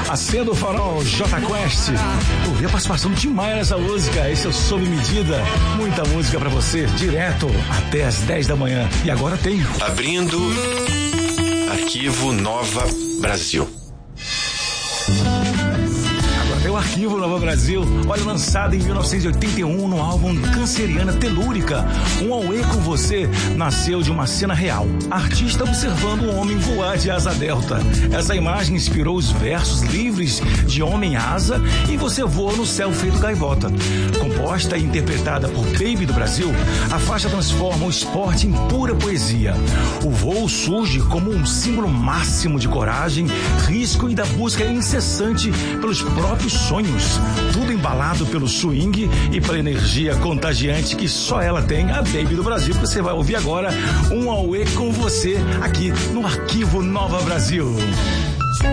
Acenda o farol, J Quest. Eu vi a participação de Maia nessa música. Esse é o Sob Medida. Muita música pra você, direto até as 10 da manhã. E agora tem... Abrindo Arquivo Nova Brasil. É o Arquivo Nova Brasil, olha, lançado em 1981 no álbum Canceriana Telúrica. Um Auê com Você nasceu de uma cena real. Artista observando um homem voar de asa delta. Essa imagem inspirou os versos livres de Homem Asa e Você Voa no Céu Feito Gaivota. Composta e interpretada por Baby do Brasil, a faixa transforma o esporte em pura poesia. O voo surge como um símbolo máximo de coragem, risco e da busca incessante pelos próprios sonhos, tudo embalado pelo swing e pela energia contagiante que só ela tem, a Baby do Brasil, que você vai ouvir agora. Um Auê com Você aqui no Arquivo Nova Brasil.